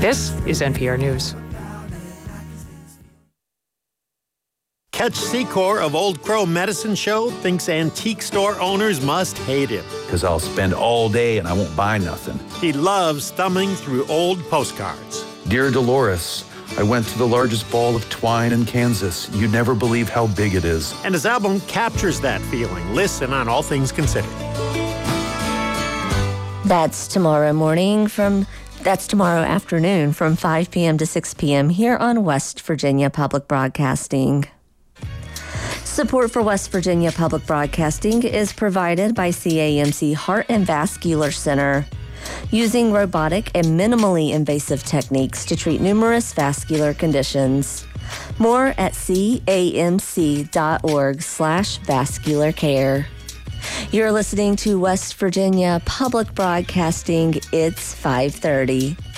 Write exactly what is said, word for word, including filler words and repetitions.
This is N P R News. Ketch Secor of Old Crow Medicine Show thinks antique store owners must hate him. Because I'll spend all day and I won't buy nothing. He loves thumbing through old postcards. Dear Dolores, I went to the largest ball of twine in Kansas. You'd never believe how big it is. And his album captures that feeling. Listen on All Things Considered. That's tomorrow morning from... That's tomorrow afternoon from five p.m. to six p.m. here on West Virginia Public Broadcasting. Support for West Virginia Public Broadcasting is provided by C A M C Heart and Vascular Center, using robotic and minimally invasive techniques to treat numerous vascular conditions. More at camc.org slash vascular care. You're listening to West Virginia Public Broadcasting. It's five thirty.